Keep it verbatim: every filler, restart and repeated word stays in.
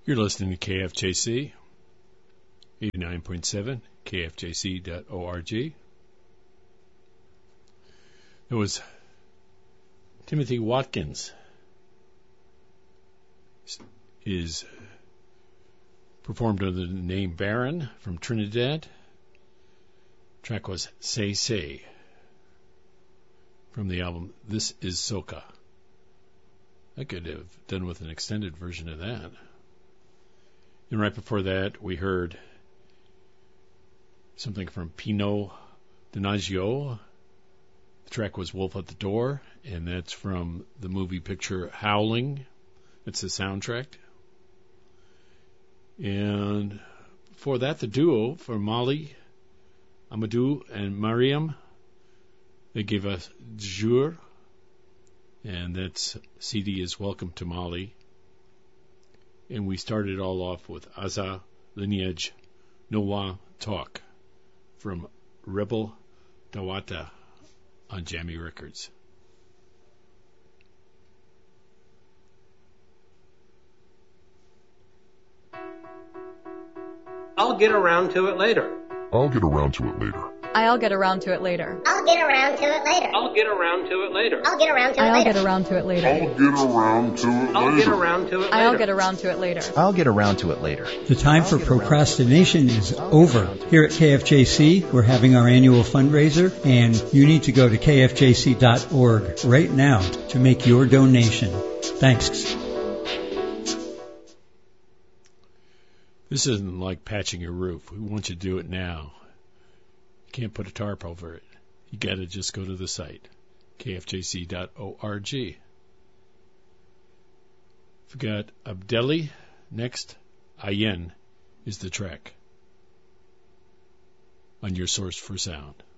You're listening to K F J C, eighty-nine point seven, K F J C dot org. It was Timothy Watkins. Is performed under the name Baron from Trinidad. Track was Say Say from the album This Is Soca. I could have done with an extended version of that. And right before that, we heard something from Pino Donaggio. The track was Wolf at the Door, and that's from the movie picture Howling. It's the soundtrack. And before that, the duo for Mali, Amadou, and Mariam, they gave us Jour, and that's C D is Welcome to Mali. And we started all off with Aza Lineage Noah Talk from Rebel Dawata on Jammy Records. I'll get around to it later. I'll get around to it later. I'll get around to it later. I'll get around to it later. I'll get around to it later. I'll get around to it I'll later. get around to it later. I'll get around to it I'll later. get around to it later. I'll get around to it later. I'll get around to it later. The time for procrastination is over. Here at K F J C, we're having our annual fundraiser, and you need to go to K F J C dot org right now to make your donation. Thanks. This isn't like patching your roof. We want you to do it now. You can't put a tarp over it. You got to just go to the site, K F J C dot org. We've got Abdelli next. Ayen is the track on your source for sound.